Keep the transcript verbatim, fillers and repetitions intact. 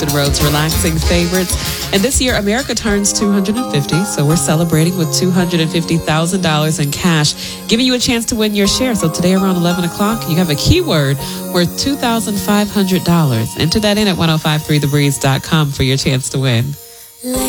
The Road's relaxing favorites. And this year, America turns two hundred fifty, so we're celebrating with two hundred fifty thousand dollars in cash, giving you a chance to win your share. So today around eleven o'clock, you have a keyword worth two thousand five hundred dollars. Enter that in at ten fifty-three the breeze dot com for your chance to win.